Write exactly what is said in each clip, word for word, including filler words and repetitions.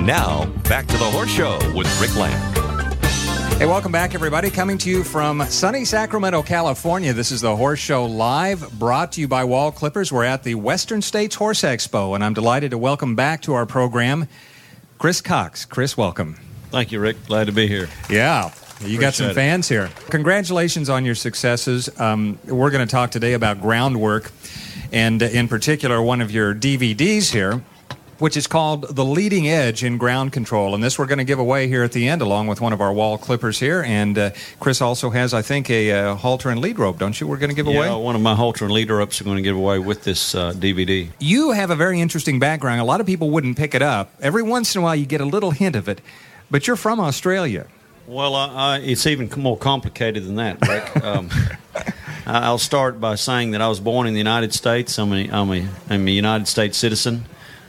Now, back to the Horse Show with Rick Land. Hey, welcome back, everybody. Coming to you from sunny Sacramento, California. This is the Horse Show Live, brought to you by Wall Clippers. We're at the Western States Horse Expo, and I'm delighted to welcome back to our program Chris Cox. Chris, welcome. Thank you, Rick. Glad to be here. Yeah. You got some Appreciate it. fans here. Congratulations on your successes. Um, we're going to talk today about groundwork, and in particular, one of your D V Ds here, which is called The Leading Edge in Ground Control. And this we're going to give away here at the end, along with one of our Wall Clippers here. And uh, Chris also has, I think, a uh, halter and lead rope, don't you? We're going to give yeah, away? Yeah, one of my halter and lead ropes are going to give away with this uh, D V D. You have a very interesting background. A lot of people wouldn't pick it up. Every once in a while, you get a little hint of it. But you're from Australia. Well, I, I, it's even more complicated than that, Rick. um, I'll start by saying that I was born in the United States. I'm a, I'm a, I'm a United States citizen.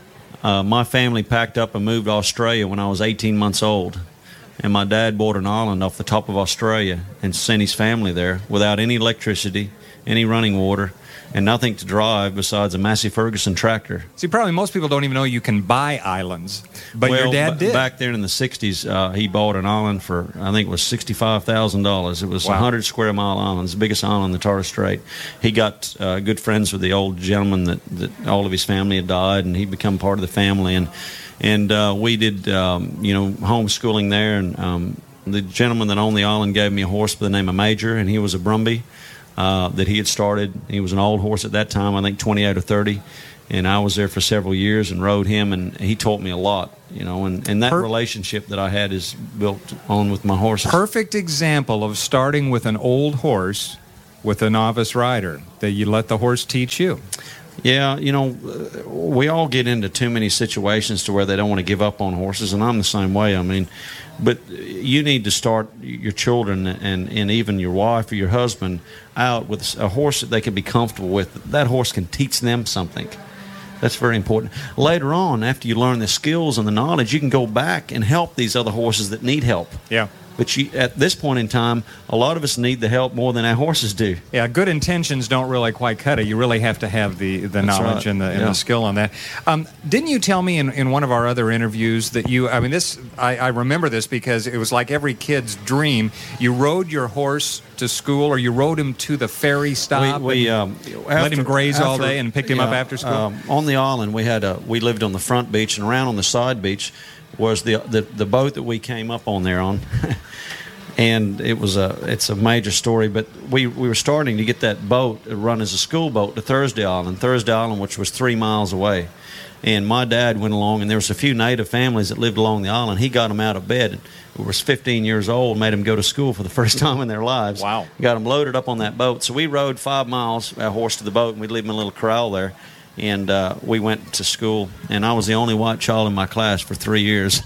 Uh, my family packed up and moved to Australia when I was eighteen months old. And my dad bought an island off the top of Australia and sent his family there without any electricity, any running water, and nothing to drive besides a Massey Ferguson tractor. See, probably most people don't even know you can buy islands, but well, your dad b- did. Back there in the sixties, uh, he bought an island for, I think it was sixty-five thousand dollars. It was Wow. a one hundred square mile island. It's the biggest island in the Torres Strait. He got uh, good friends with the old gentleman that, that all of his family had died, and he become part of the family. And and uh, we did, um, you know, homeschooling there. And um, the gentleman that owned the island gave me a horse by the name of Major, and he was a Brumby. Uh, that he had started. He was an old horse at that time, I think twenty-eight or thirty, and I was there for several years and rode him, and he taught me a lot, you know, and, and that Per- relationship that I had is built on with my horses. Perfect example of starting with an old horse with a novice rider, that you let the horse teach you. Yeah, you know, we all get into too many situations to where they don't want to give up on horses, and I'm the same way. I mean, but you need to start your children and, and even your wife or your husband out with a horse that they can be comfortable with. That horse can teach them something. That's very important. Later on, after you learn the skills and the knowledge, you can go back and help these other horses that need help. Yeah. But you, at this point in time, a lot of us need the help more than our horses do. Yeah, good intentions don't really quite cut it. You really have to have the, the That's knowledge right. and, the, and Yeah. the skill on that. Um, didn't you tell me in, in one of our other interviews that you, I mean, this, I, I remember this because it was like every kid's dream. You rode your horse to school, or you rode him to the ferry stop We, we and um, let after- him graze all after- day and picked him up yeah, after school? Um, on the island, we had a we lived on the front beach, and around on the side beach was the the, the boat that we came up on there on. And it was a it's a major story, but we, we were starting to get that boat to run as a school boat to Thursday Island, Thursday Island, which was three miles away. And my dad went along, and there was a few native families that lived along the island. He got them out of bed. He was fifteen years old, made them go to school for the first time in their lives. Wow. Got them loaded up on that boat. So we rode five miles, our horse to the boat, and we'd leave him in a little corral there. And uh, we went to school, and I was the only white child in my class for three years.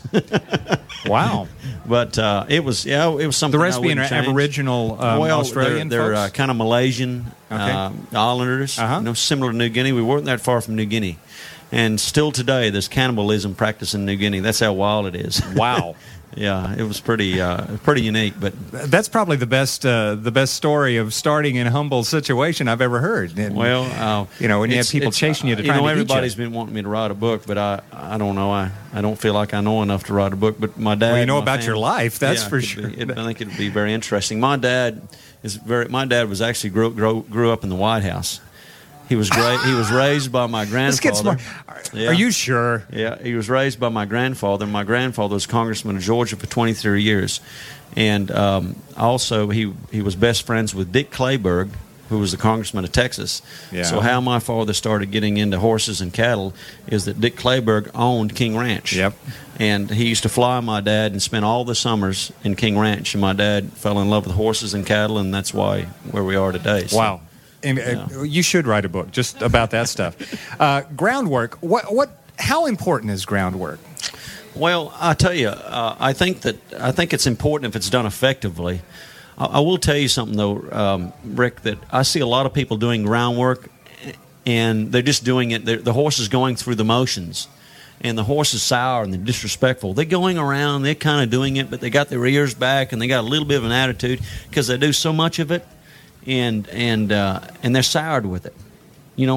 Wow. But uh, it was, yeah, it was something The rest I being wouldn't change. Aboriginal um, well, Australian they're, they're uh, folks? kind of Malaysian Okay. uh, islanders, Uh-huh. you know, similar to New Guinea. We weren't that far from New Guinea. And still today, there's cannibalism practiced in New Guinea. That's how wild it is. Wow. Yeah, it was pretty uh, pretty unique. But That's probably the best uh, the best story of starting in a humble situation I've ever heard. And, well, uh, you know, when you have it's- people it's, chasing you to you try know, to eat you. everybody's been wanting me to write a book, but I I don't know. I, I don't feel like I know enough to write a book. But my dad, Well, you know my about your family- life, that's yeah, for it could sure. be- it- I think it'd be very interesting. My dad is very. My dad was actually grew grew, grew up in the White House. He was great. He was raised by my grandfather. Let's get smart. Are, Yeah. are you sure? Yeah, he was raised by my grandfather. My grandfather was congressman of Georgia for twenty-three years. And um, also, he, he was best friends with Dick Clayburgh, who was the congressman of Texas. Yeah. So how my father started getting into horses and cattle is that Dick Clayburgh owned King Ranch. Yep. And he used to fly my dad and spend all the summers in King Ranch. And my dad fell in love with horses and cattle, and that's why where we are today. So, Wow. And, uh, Yeah. you should write a book just about that stuff. Uh, groundwork. What? What? How important is groundwork? Well, I tell you, uh, I think that I think it's important if it's done effectively. I, I will tell you something though, um, Rick, that I see a lot of people doing groundwork, and they're just doing it. The horse is going through the motions, and the horse is sour and they're disrespectful. They're going around, they're kind of doing it, but they got their ears back and they got a little bit of an attitude because they do so much of it, and and uh, and they're soured with it. You know,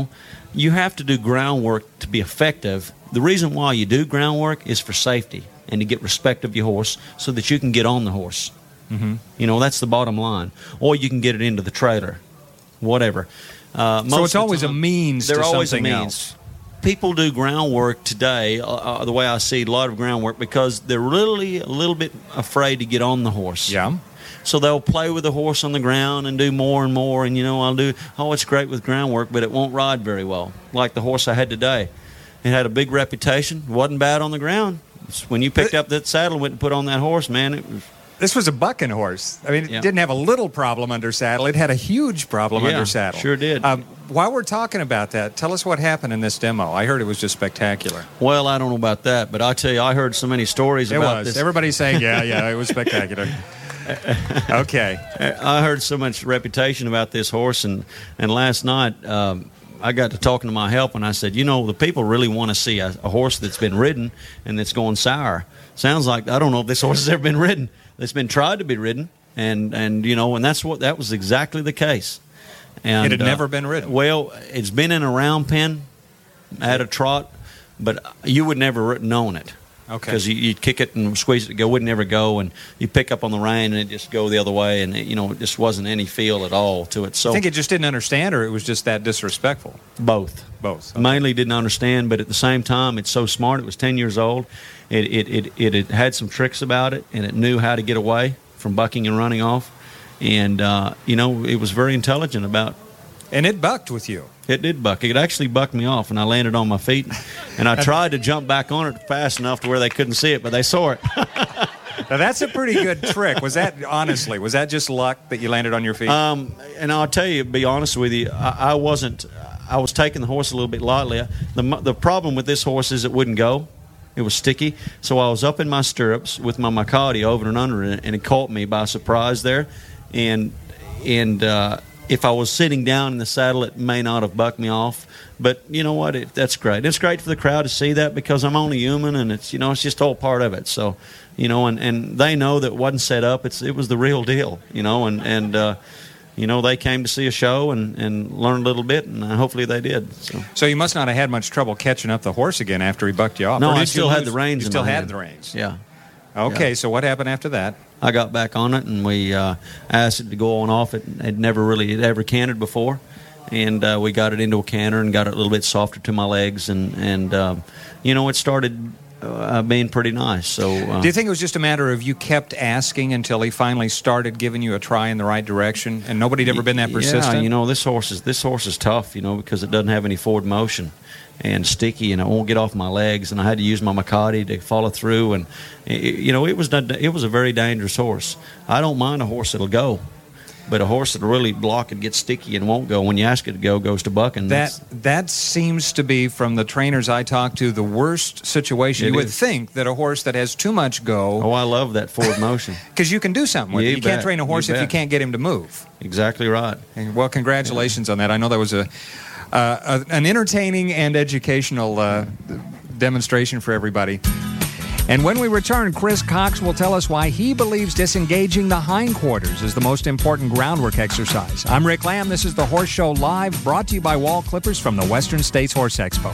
you have to do groundwork to be effective. The reason why you do groundwork is for safety and to get respect of your horse so that you can get on the horse. Mm-hmm. You know, that's the bottom line. Or you can get it into the trailer, whatever. Uh, so it's always time, a means to always something a means. else. People do groundwork today, uh, the way I see a lot of groundwork, because they're really a little bit afraid to get on the horse. Yeah. So they'll play with the horse on the ground and do more and more. And, you know, I'll do, oh, it's great with groundwork, but it won't ride very well. Like the horse I had today. It had a big reputation. Wasn't bad on the ground. When you picked up that saddle and went and put on that horse, man, it was... This was a bucking horse. I mean, it yeah. didn't have a little problem under saddle. It had a huge problem yeah, under saddle. Sure did. Um, while we're talking about that, tell us what happened in this demo. I heard it was just spectacular. Well, I don't know about that, but I tell you, I heard so many stories it about was. this. Everybody's saying, yeah, yeah, it was spectacular. Okay. I heard so much reputation about this horse, and, and last night um, I got to talking to my help, and I said, you know, the people really want to see a, a horse that's been ridden and that's going sour. Sounds like, I don't know if this horse has ever been ridden. It's been tried to be ridden, and, and you know, and that's what that was exactly the case. And it had uh, never been ridden. Well, it's been in a round pen at a trot, but you would never have known it. Okay. Because you, you'd kick it and squeeze it, it would never go, and you pick up on the rein and it just go the other way, and it, you know, it just wasn't any feel at all to it. So I think it just didn't understand, or it was just that disrespectful. Both. Both. Okay. Mainly didn't understand, but at the same time, it's so smart. It was ten years old. It it, it it it had some tricks about it, and it knew how to get away from bucking and running off. And, uh, you know, it was very intelligent about. And it bucked with you. It did buck. It actually bucked me off, and I landed on my feet. And I tried to jump back on it fast enough to where they couldn't see it, but they saw it. Now, that's a pretty good trick. Was that, honestly, was that just luck that you landed on your feet? Um, and I'll tell you, to be honest with you, I, I wasn't. I was taking the horse a little bit lightly. The the problem with this horse is it wouldn't go. It was sticky. So I was up in my stirrups with my Makati over and under it, and it caught me by surprise there. And and uh, if I was sitting down in the saddle, it may not have bucked me off. But you know what? It, that's great. It's great for the crowd to see that, because I'm only human, and it's, you know, it's just all part of it. So, you know, and, and they know that it wasn't set up. It's it was the real deal, you know, and and uh, you know, they came to see a show and, and learn a little bit, and uh, hopefully they did. So. so you must not have had much trouble catching up the horse again after he bucked you off. No, Or did I still you had lose? the reins. You in still my had hand. the reins. Yeah. Okay, Yeah. so what happened after that? I got back on it, and we uh, asked it to go on off. It had never really it ever cantered before, and uh, we got it into a canter and got it a little bit softer to my legs, and and um, you know, it started uh, being pretty nice. So, uh, do you think it was just a matter of you kept asking until he finally started giving you a try in the right direction, and nobody had ever been that persistent? Yeah, you know, this horse is this horse is tough, you know, because it doesn't have any forward motion. And sticky, and it won't get off my legs, and I had to use my Makati to follow through, and it, you know, it was it was a very dangerous horse. I don't mind a horse that'll go, but a horse that'll really block and get sticky and won't go when you ask it to go goes to bucking. That that seems to be, from the trainers I talk to, the worst situation. It you would is. think that a horse that has too much go, oh, I love that forward motion, because you can do something with You it. You can't bet. train a horse You if you bet. can't get him to move. Exactly right. And, well, congratulations on that. I know that was a uh, a, an entertaining and educational uh, demonstration for everybody. And when we return, Chris Cox will tell us why he believes disengaging the hindquarters is the most important groundwork exercise. I'm Rick Lamb. This is the Horse Show Live, brought to you by Wall Clippers from the Western States Horse Expo.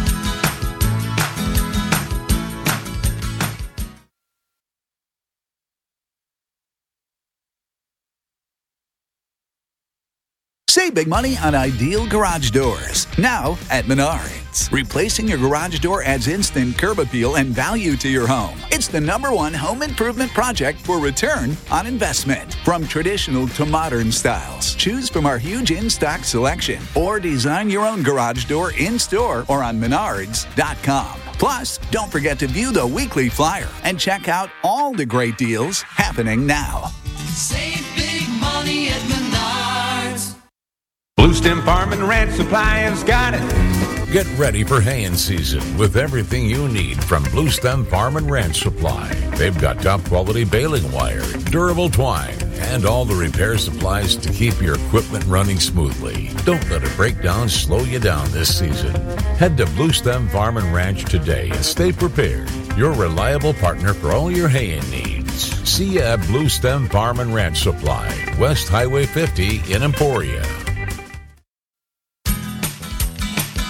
Save big money on Ideal Garage Doors. Now at Menards. Replacing your garage door adds instant curb appeal and value to your home. It's the number one home improvement project for return on investment. From traditional to modern styles, choose from our huge in-stock selection or design your own garage door in-store or on menards dot com. Plus, don't forget to view the weekly flyer and check out all the great deals happening now. Save big money at Menards. Blue Stem Farm and Ranch Supply has got it. Get ready for haying season with everything you need from Blue Stem Farm and Ranch Supply. They've got top quality baling wire, durable twine, and all the repair supplies to keep your equipment running smoothly. Don't let a breakdown slow you down this season. Head to Blue Stem Farm and Ranch today and stay prepared. Your reliable partner for all your haying needs. See you at Blue Stem Farm and Ranch Supply, West Highway fifty in Emporia.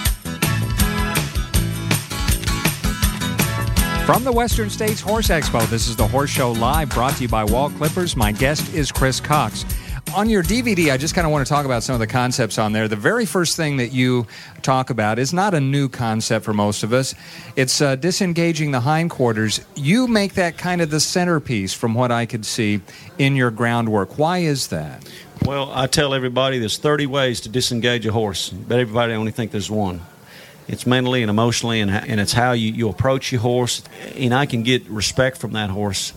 From the Western States Horse Expo, this is the Horse Show Live, brought to you by Wall Clippers. My guest is Chris Cox. On your D V D, I just kind of want to talk about some of the concepts on there. The very first thing that you talk about is not a new concept for most of us. It's uh, disengaging the hindquarters. You make that kind of the centerpiece, from what I could see, in your groundwork. Why is that? Well, I tell everybody there's thirty ways to disengage a horse, but everybody only think there's one. It's mentally and emotionally, and, and it's how you, you approach your horse. And I can get respect from that horse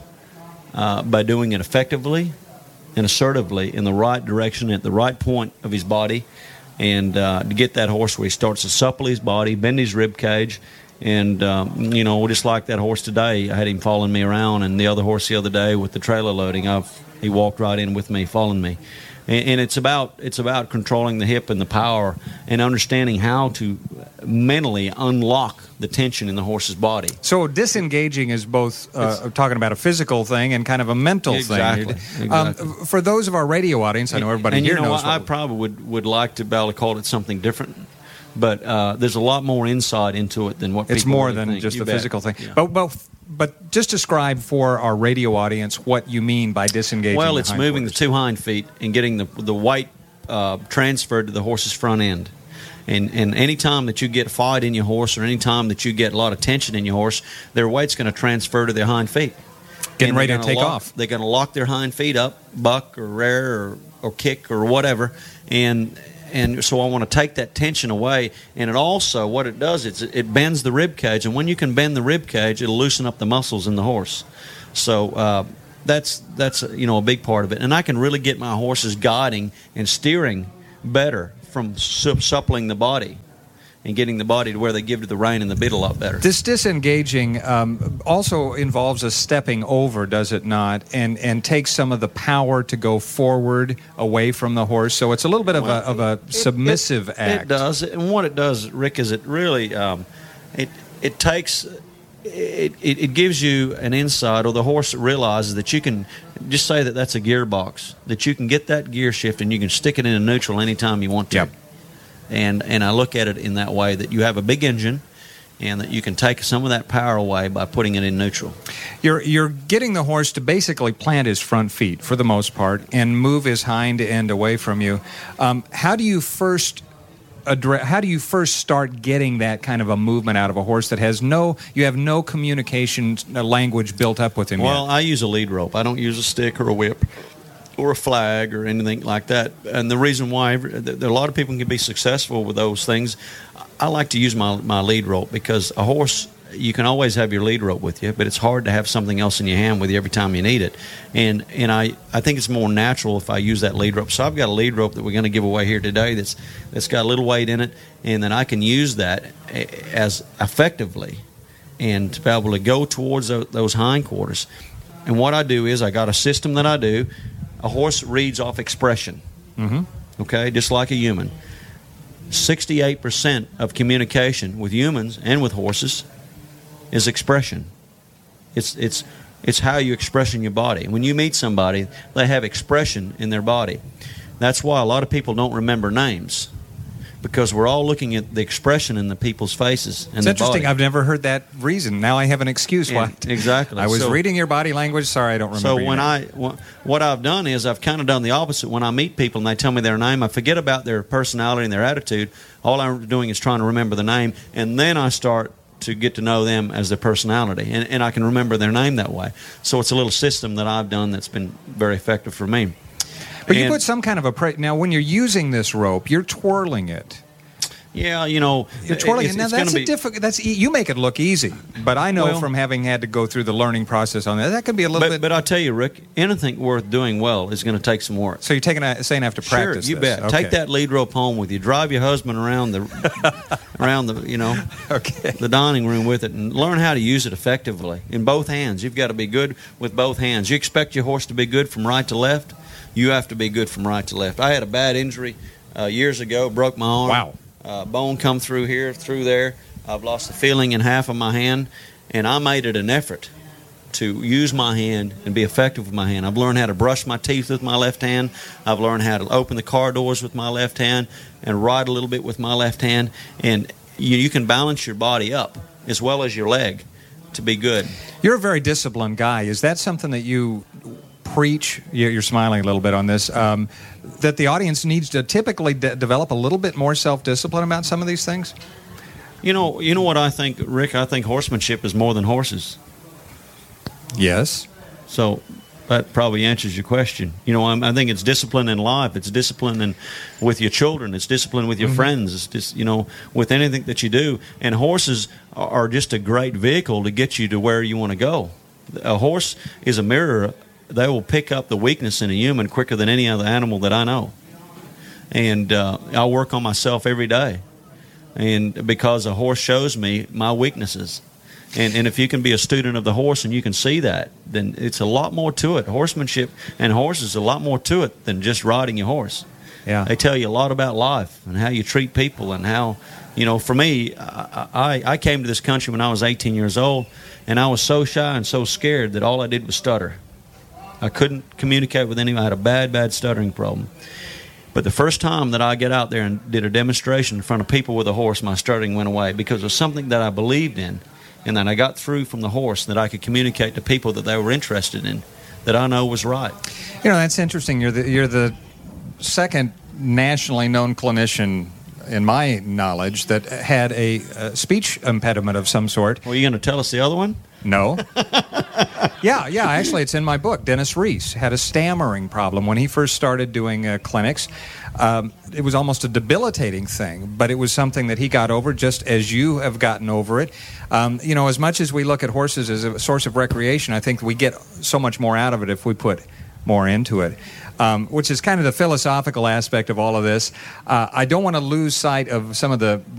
uh, by doing it effectively and assertively in the right direction at the right point of his body, and uh, to get that horse where he starts to supple his body, bend his rib cage. And, um, you know, just like that horse today, I had him following me around, and the other horse the other day with the trailer loading, I've, he walked right in with me, following me. And it's about it's about controlling the hip and the power and understanding how to mentally unlock the tension in the horse's body. So disengaging is both uh, talking about a physical thing and kind of a mental exactly, thing. Exactly. Um, for those of our radio audience, I know everybody and here you know, knows. I, What I probably would, would like to be able to call it something different. But uh, there's a lot more insight into it than what people it's more really than think. just You the bet. physical thing. Yeah. But, but but just describe for our radio audience what you mean by disengaging. Well, the it's moving the hindquarters. two hind feet and getting the the weight uh, transferred to the horse's front end. And and any time that you get fight in your horse, or any time that you get a lot of tension in your horse, their weight's going to transfer to their hind feet. Getting And ready they're to gonna take lock- off. They're going to lock their hind feet up, buck or rear or, or kick or whatever, and and so I want to take that tension away. And it also, what it does, is it bends the rib cage, and when you can bend the rib cage, it'll loosen up the muscles in the horse. So uh, that's that's you know a big part of it, and I can really get my horses guiding and steering better from su- suppling the body and getting the body to where they give to the rein and the bit a lot better. This disengaging um, also involves a stepping over, does it not? And and takes some of the power to go forward away from the horse. So it's a little bit of Well, a of a it- submissive it, act. It does, and what it does, Rick, is it really um, it it takes it, it it gives you an insight, or the horse realizes that you can just say that that's a gearbox, that you can get that gear shift and you can stick it in neutral anytime you want to. Yep. And and I look at it in that way, that you have a big engine, and that you can take some of that power away by putting it in neutral. You're you're getting the horse to basically plant his front feet for the most part and move his hind end away from you. Um, how do you first address? How do you first start getting that kind of a movement out of a horse that has no? You have no communication uh, language built up with him Well, yet. I use a lead rope. I don't use a stick or a whip or a flag or anything like that. And the reason why there are a lot of people can be successful with those things, I like to use my my lead rope, because a horse, you can always have your lead rope with you, but it's hard to have something else in your hand with you every time you need it. And and I, I think it's more natural if I use that lead rope. So I've got a lead rope that we're going to give away here today that's that's got a little weight in it, and then I can use that as effectively and to be able to go towards those hindquarters. And what I do is I got a system that I do. A horse reads off expression, Mm-hmm. okay, just like a human. sixty-eight percent of communication with humans and with horses is expression. It's it's it's how you express in your body. When you meet somebody, they have expression in their body. That's why a lot of people don't remember names, because we're all looking at the expression in the people's faces and It's their interesting. body. I've never heard that reason. Now I have an excuse Yeah, why. exactly. I was So- reading your body language. Sorry, I don't remember. So your when name. I wh- what I've done is I've kind of done the opposite. When I meet people and they tell me their name, I forget about their personality and their attitude. All I'm doing is trying to remember the name, and then I start to get to know them as their personality, and, and I can remember their name that way. So it's a little system that I've done that's been very effective for me. But you And- put some kind of a pre- now when you're using this rope, you're twirling it. Yeah, you know, You're twirling it's, it. Now it's that's gonna a be, difficult. That's e- you make it look easy, but I know Well- from having had to go through the learning process on that, that can be a little But, bit. but I tell you, Rick, anything worth doing well is going to take some work. so you're taking a, saying I have to practice. Sure, you this. bet. Okay. Take that lead rope home with you. Drive your husband around the around the you know Okay. the dining room with it, and learn how to use it effectively in both hands. You've got to be good with both hands. You expect your horse to be good from right to left, you have to be good from right to left. I had a bad injury uh, years ago, broke my arm. Wow. Uh, bone come through here, through there. I've lost the feeling in half of my hand, and I made it an effort to use my hand and be effective with my hand. I've learned how to brush my teeth with my left hand. I've learned how to open the car doors with my left hand and ride a little bit with my left hand. And you, you can balance your body up as well as your leg to be good. You're a very disciplined guy. Is that something that you preach? You're smiling a little bit on this. Um, that the audience needs to typically de- develop a little bit more self-discipline about some of these things? You know, you know what I think, Rick? I think horsemanship is more than horses. Yes. So that probably answers your question. You know, I'm, I think it's discipline in life. It's discipline in, with your children. It's discipline with your mm-hmm. friends. It's just, you know, with anything that you do. And horses are just a great vehicle to get you to where you want to go. A horse is a mirror. They will pick up the weakness in a human quicker than any other animal that I know. And uh, I work on myself every day. And because a horse shows me my weaknesses. And and if you can be a student of the horse and you can see that, then it's a lot more to it. Horsemanship and horses is a lot more to it than just riding your horse. Yeah. They tell you a lot about life and how you treat people and how, you know, for me, I, I, I came to this country when I was eighteen years old, and I was so shy and so scared that all I did was stutter. I couldn't communicate with anyone. I had a bad, bad stuttering problem. But the first time that I get out there and did a demonstration in front of people with a horse, my stuttering went away because it was something that I believed in. And then I got through from the horse that I could communicate to people that they were interested in, that I know was right. You know, that's interesting. You're the, you're the second nationally known clinician, in my knowledge, that had a, a speech impediment of some sort. Well, are you going to tell us the other one? No. yeah, yeah. Actually, it's in my book. Dennis Reese had a stammering problem when he first started doing uh, clinics. Um, it was almost a debilitating thing, but it was something that he got over just as you have gotten over it. Um, you know, as much as we look at horses as a source of recreation, I think we get so much more out of it if we put more into it. Um, which is kind of the philosophical aspect of all of this. Uh, I don't want to lose sight of some of the